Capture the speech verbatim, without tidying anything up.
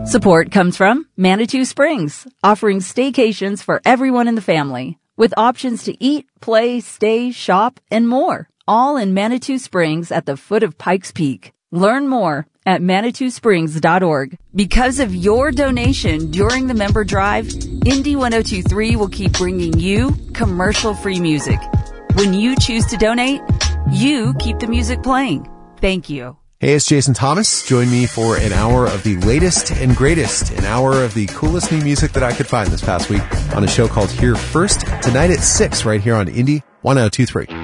Support comes from Manitou Springs, offering staycations for everyone in the family, with options to eat, play, stay, shop, and more, all in Manitou Springs at the foot of Pikes Peak. Learn more at manitou springs dot org. Because of your donation during the member drive, Indie one oh two point three will keep bringing you commercial-free music. When you choose to donate, you keep the music playing. Thank you. Hey, it's Jason Thomas. Join me for an hour of the latest and greatest, an hour of the coolest new music that I could find this past week on a show called Here First, tonight at six right here on Indie one oh two point three.